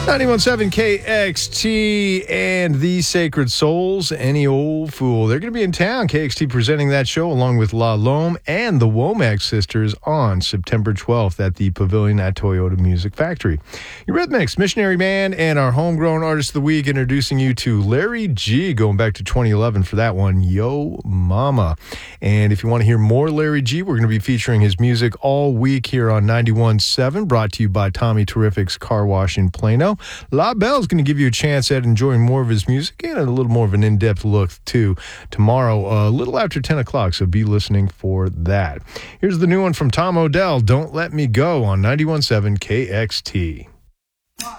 91.7 KXT and the Sacred Souls, Any Old Fool. They're going to be in town. KXT presenting that show along with La Lome and the Womack Sisters on September 12th at the Pavilion at Toyota Music Factory. Eurythmics, Missionary Man, and our homegrown artist of the week introducing you to Larry G, going back to 2011 for that one, Yo Mama. And if you want to hear more Larry G, we're going to be featuring his music all week here on 91.7, brought to you by Tommy Terrific's Car Wash in Plano. La Belle's going to give you a chance at enjoying more of his music and a little more of an in-depth look, too, tomorrow, a little after 10 o'clock, so be listening for that. Here's the new one from Tom Odell, Don't Let Me Go, on 91.7 KXT.